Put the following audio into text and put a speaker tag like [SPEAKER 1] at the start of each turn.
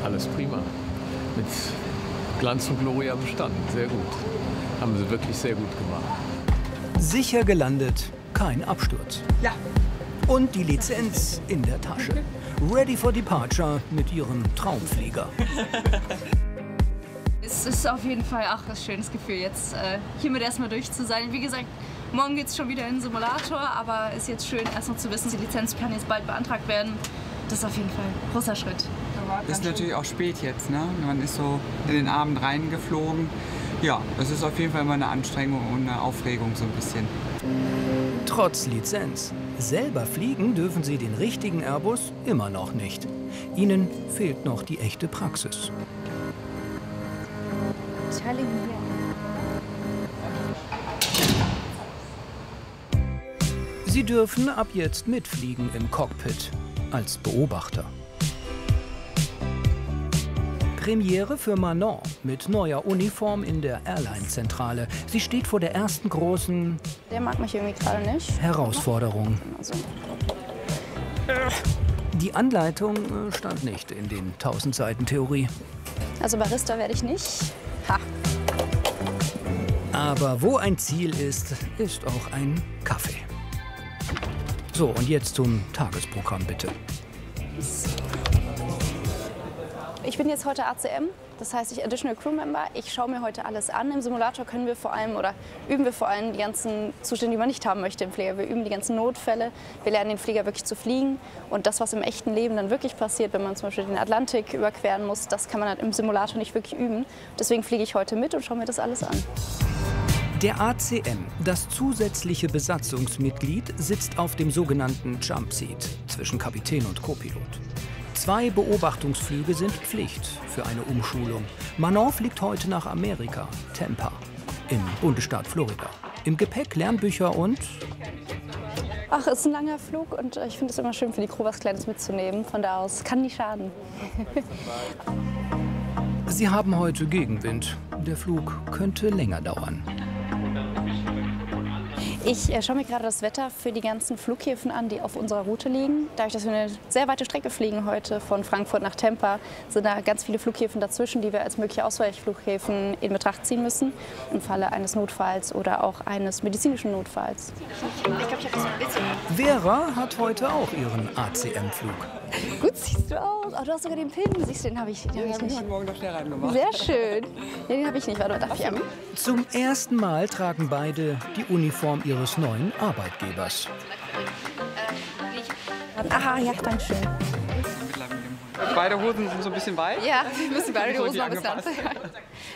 [SPEAKER 1] Alles prima. Mit Glanz und Gloria bestanden. Sehr gut. Haben sie wirklich sehr gut gemacht.
[SPEAKER 2] Sicher gelandet, kein Absturz.
[SPEAKER 3] Ja.
[SPEAKER 2] Und die Lizenz in der Tasche. Ready for departure mit ihrem Traumflieger.
[SPEAKER 4] Es ist auf jeden Fall auch ein schönes Gefühl, jetzt hiermit erstmal durch zu sein. Wie gesagt, morgen geht es schon wieder in den Simulator, aber es ist jetzt schön, erstmal zu wissen, die Lizenz kann jetzt bald beantragt werden. Das ist auf jeden Fall ein großer Schritt.
[SPEAKER 3] Ist natürlich auch spät jetzt, ne? Man ist so in den Abend reingeflogen. Ja, das ist auf jeden Fall immer eine Anstrengung und eine Aufregung so ein bisschen.
[SPEAKER 2] Trotz Lizenz. Selber fliegen dürfen sie den richtigen Airbus immer noch nicht. Ihnen fehlt noch die echte Praxis. Sie dürfen ab jetzt mitfliegen im Cockpit als Beobachter. Premiere für Manon mit neuer Uniform in der Airline-Zentrale. Sie steht vor der ersten großen
[SPEAKER 5] Der mag mich irgendwie gerade nicht.
[SPEAKER 2] Herausforderung.
[SPEAKER 5] Also,
[SPEAKER 2] Die Anleitung stand nicht in den 1000 Seiten Theorie.
[SPEAKER 5] also Barista werde ich nicht. Ha.
[SPEAKER 2] Aber wo ein Ziel ist, ist auch ein Kaffee. So, und jetzt zum Tagesprogramm bitte.
[SPEAKER 5] Ich bin jetzt heute ACM, das heißt ich Additional Crew Member. Ich schaue mir heute alles an. Im Simulator können wir vor allem oder üben wir vor allem die ganzen Zustände, die man nicht haben möchte im Flieger. Wir üben die ganzen Notfälle, wir lernen den Flieger wirklich zu fliegen. Und das, was im echten Leben dann wirklich passiert, wenn man zum Beispiel den Atlantik überqueren muss, das kann man halt im Simulator nicht wirklich üben. Deswegen fliege ich heute mit und schaue mir das alles an.
[SPEAKER 2] Der ACM, das zusätzliche Besatzungsmitglied, sitzt auf dem sogenannten Jump Seat zwischen Kapitän und Copilot. 2 Beobachtungsflüge sind Pflicht für eine Umschulung. Manon fliegt heute nach Amerika, Tampa, im Bundesstaat Florida. Im Gepäck Lernbücher und
[SPEAKER 5] Ach, es ist ein langer Flug und ich finde es immer schön für die Crew was Kleines mitzunehmen. Von da aus kann nicht schaden.
[SPEAKER 2] Sie haben heute Gegenwind. Der Flug könnte länger dauern.
[SPEAKER 5] Ich schaue mir gerade das Wetter für die ganzen Flughäfen an, die auf unserer Route liegen. Dadurch, dass wir eine sehr weite Strecke fliegen heute von Frankfurt nach Tampa, sind da ganz viele Flughäfen dazwischen, die wir als mögliche Ausweichflughäfen in Betracht ziehen müssen. Im Falle eines Notfalls oder auch eines medizinischen Notfalls.
[SPEAKER 2] Vera hat heute auch ihren ACM-Flug.
[SPEAKER 5] Gut siehst du aus. Oh, du hast sogar den Pin. Siehst du, den habe ich,
[SPEAKER 3] Den habe ich
[SPEAKER 5] nicht.
[SPEAKER 3] heute Morgen noch schnell reingemacht.
[SPEAKER 5] Sehr schön. Nee, den habe ich nicht. Warte, darf ich einmal?
[SPEAKER 2] Zum ersten Mal tragen beide die Uniform ihres neuen Arbeitgebers.
[SPEAKER 5] Aha, ja, danke schön.
[SPEAKER 3] Beide Hosen sind so ein bisschen weit.
[SPEAKER 5] Ja, wir müssen beide die
[SPEAKER 3] So
[SPEAKER 5] Hosen
[SPEAKER 3] die
[SPEAKER 5] noch ein bisschen
[SPEAKER 3] angepasst.
[SPEAKER 5] anziehen.